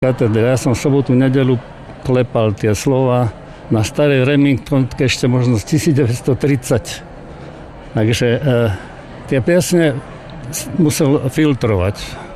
katedre. Ja som v sobotu, nedeľu klepal tie slova na starej Remingtonke ešte možno z 1930. Takže tie piesne musel filtrovať.